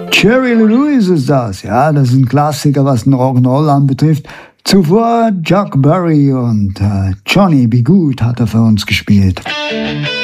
Jerry Lee Lewis ist das. Ja, das ist ein Klassiker, was den Rock'n'Roll anbetrifft. Zuvor Chuck Berry und Johnny B. Good hat er für uns gespielt.